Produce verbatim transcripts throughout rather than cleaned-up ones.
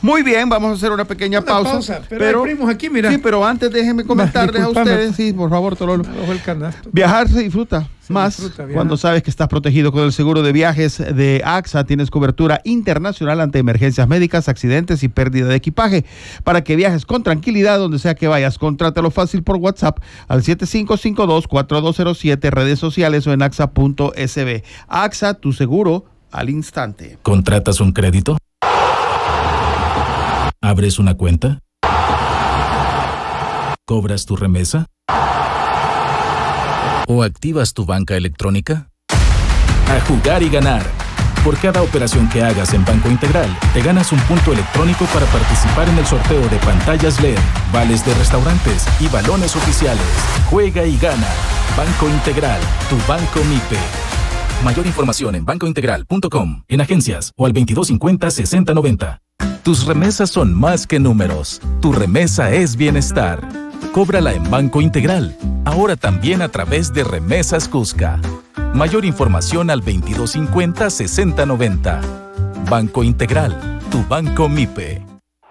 Muy bien, vamos a hacer una pequeña una pausa. pausa pero, pero hay primos aquí, mira. Sí, pero antes déjenme comentarles a ustedes, sí, por favor, Tololo. El canasto. Viajar se disfruta se más disfruta, cuando sabes que estás protegido con el seguro de viajes de A X A. Tienes cobertura internacional ante emergencias médicas, accidentes y pérdida de equipaje para que viajes con tranquilidad donde sea que vayas. Contrátalo fácil por WhatsApp al siete cinco cinco dos, cuatro dos cero siete, redes sociales o en axa punto s b. A X A, tu seguro al instante. ¿Contratas un crédito? ¿Abres una cuenta? ¿Cobras tu remesa? ¿O activas tu banca electrónica? A jugar y ganar. Por cada operación que hagas en Banco Integral, te ganas un punto electrónico para participar en el sorteo de pantallas L E D, vales de restaurantes y balones oficiales. Juega y gana. Banco Integral, tu banco MIPE. Mayor información en banco integral punto com, en agencias o al veintidós cincuenta, sesenta noventa. Tus remesas son más que números. Tu remesa es bienestar. Cóbrala en Banco Integral, ahora también a través de Remesas Cusca. Mayor información al veintidós cincuenta, sesenta noventa. Banco Integral, tu banco MIPE.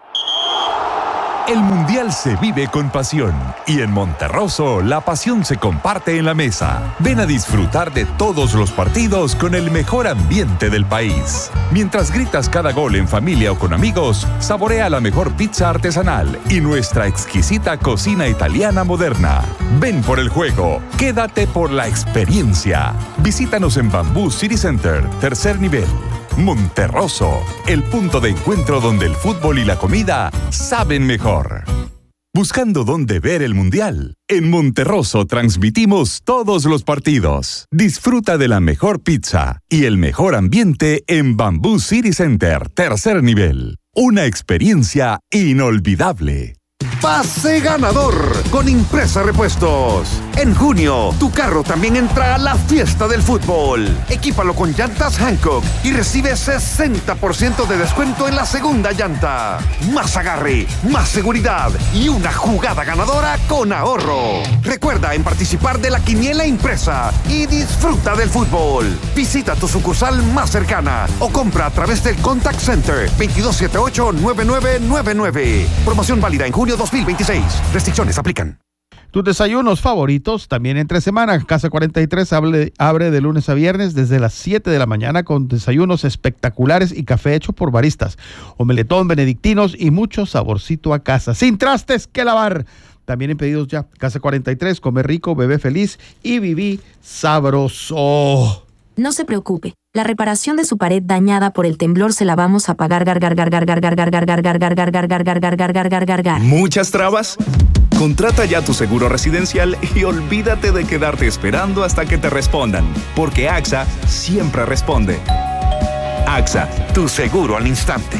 El Mundial se vive con pasión y en Monterroso la pasión se comparte en la mesa. Ven a disfrutar de todos los partidos con el mejor ambiente del país. Mientras gritas cada gol en familia o con amigos, saborea la mejor pizza artesanal y nuestra exquisita cocina italiana moderna. Ven por el juego, quédate por la experiencia. Visítanos en Bamboo City Center, tercer nivel. Monterroso, el punto de encuentro donde el fútbol y la comida saben mejor. Buscando dónde ver el Mundial, en Monterroso transmitimos todos los partidos. Disfruta de la mejor pizza y el mejor ambiente en Bamboo City Center, tercer nivel. Una experiencia inolvidable. Pase ganador con Impresa Repuestos. En junio, tu carro también entra a la fiesta del fútbol. Equípalo con llantas Hankook y recibe sesenta por ciento de descuento en la segunda llanta. Más agarre, más seguridad y una jugada ganadora con ahorro. Recuerda en participar de la quiniela impresa y disfruta del fútbol. Visita tu sucursal más cercana o compra a través del Contact Center veintidós setenta y ocho, noventa y nueve noventa y nueve. Promoción válida en junio dos mil veintiséis. Restricciones aplican. Tus desayunos favoritos también entre semana. Casa cuarenta y tres abre, abre de lunes a viernes desde las siete de la mañana con desayunos espectaculares y café hecho por baristas. Omeletón, benedictinos y mucho saborcito a casa. Sin trastes que lavar. También en pedidos ya. Casa cuarenta y tres, come rico, bebé feliz y viví sabroso. No se preocupe. La reparación de su pared dañada por el temblor se la vamos a pagar. Gar gar gar gar gar gar gar gar gar gar gar gar gar gar gar gar gar gar gar gar. ¿Muchas trabas? Contrata ya tu seguro residencial y olvídate de quedarte esperando hasta que te respondan, porque A X A siempre responde. A X A, tu seguro al instante.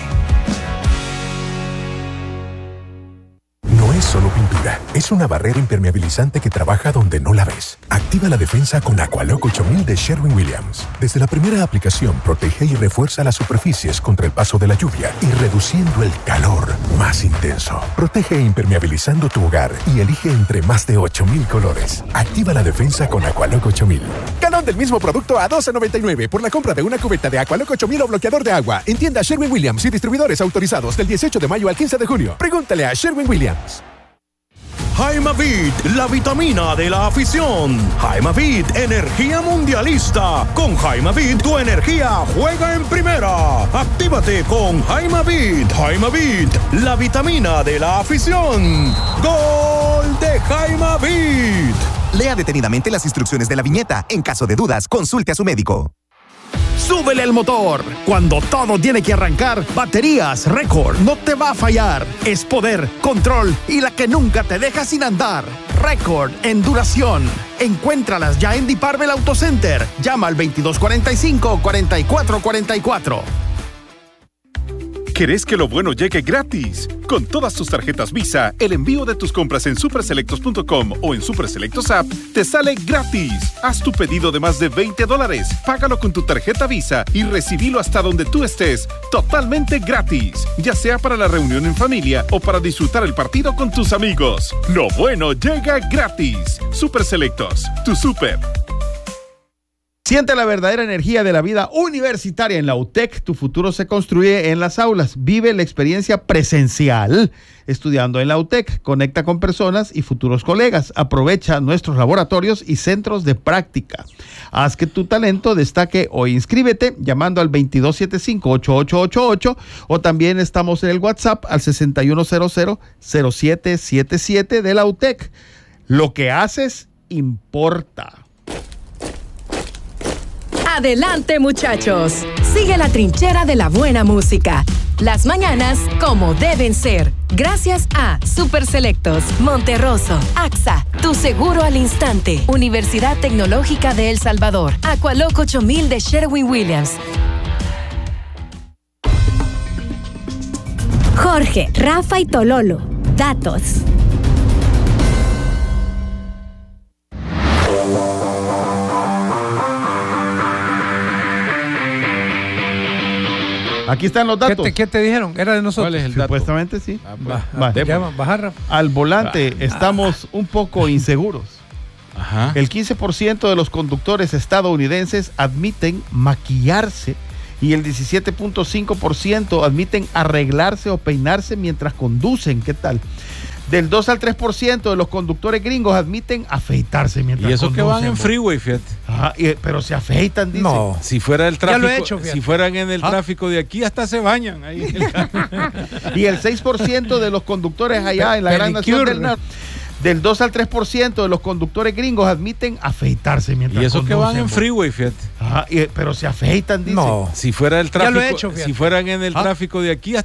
No es solo pintura, es una barrera impermeabilizante que trabaja donde no la ves. Activa la defensa con Aqualock ocho mil de Sherwin-Williams. Desde la primera aplicación, protege y refuerza las superficies contra el paso de la lluvia y reduciendo el calor más intenso. Protege impermeabilizando tu hogar y elige entre más de ocho mil colores. Activa la defensa con Aqualock ocho mil. Galón del mismo producto a doce noventa y nueve por la compra de una cubeta de Aqualock ocho mil o bloqueador de agua. En tienda Sherwin-Williams y distribuidores autorizados del dieciocho de mayo al quince de junio. Pregúntale a Sherwin-Williams. Jaimavit, la vitamina de la afición. Jaimavit, energía mundialista. Con Jaimavit, tu energía juega en primera. Actívate con Jaimavit. Jaimavit, la vitamina de la afición. ¡Gol de Jaimavit! Lea detenidamente las instrucciones de la viñeta. En caso de dudas, consulte a su médico. ¡Súbele el motor! Cuando todo tiene que arrancar, Baterías Record no te va a fallar. Es poder, control y la que nunca te deja sin andar. Record en duración. Encuéntralas ya en Diparvel Auto Center. Llama al veintidós cuarenta y cinco, cuarenta y cuatro cuarenta y cuatro. ¿Querés que lo bueno llegue gratis? Con todas tus tarjetas Visa, el envío de tus compras en superselectos punto com o en Superselectos App te sale gratis. Haz tu pedido de más de veinte dólares, págalo con tu tarjeta Visa y recibilo hasta donde tú estés, totalmente gratis. Ya sea para la reunión en familia o para disfrutar el partido con tus amigos. Lo bueno llega gratis. Superselectos, tu super. Siente la verdadera energía de la vida universitaria en la U T E C. Tu futuro se construye en las aulas. Vive la experiencia presencial estudiando en la U T E C. Conecta con personas y futuros colegas. Aprovecha nuestros laboratorios y centros de práctica. Haz que tu talento destaque hoy. Inscríbete llamando al veintidós setenta y cinco, ochenta y ocho ochenta y ocho o también estamos en el WhatsApp al sesenta y uno cero cero, cero siete siete siete de la U T E C. Lo que haces importa. Adelante, muchachos. Sigue la trinchera de la buena música. Las mañanas como deben ser. Gracias a Super Selectos, Monterroso, AXA, tu seguro al instante. Universidad Tecnológica de El Salvador. Aqualoco ocho mil de Sherwin-Williams. Jorge, Rafa y Tololo. Datos. Aquí están los datos. ¿Qué te, qué te dijeron? ¿Era de nosotros? ¿Cuál es el dato? Supuestamente sí. Ah, pues, Va, va, bajar, Rafa. Al volante ah, estamos ah, un poco inseguros. Ajá. El quince por ciento de los conductores estadounidenses admiten maquillarse y el diecisiete punto cinco por ciento admiten arreglarse o peinarse mientras conducen. ¿Qué tal? Del dos al tres por ciento de los conductores gringos admiten afeitarse mientras conducen. Y eso conducen, que van en freeway, fíjate. Ajá, y, pero se afeitan, dicen. No, si fuera el tráfico, ya lo he hecho, si fueran en el ¿Ah? tráfico de aquí, hasta se bañan ahí en el carro. Y el seis por ciento de los conductores allá en la gran nación del norte, del dos al tres por ciento de los conductores gringos admiten afeitarse mientras conducen. Y eso conducen, que van en freeway, fíjate. Ajá, y, pero se afeitan, dicen. No, si fuera el tráfico, ya lo he hecho, si fueran en el ¿Ah? tráfico de aquí,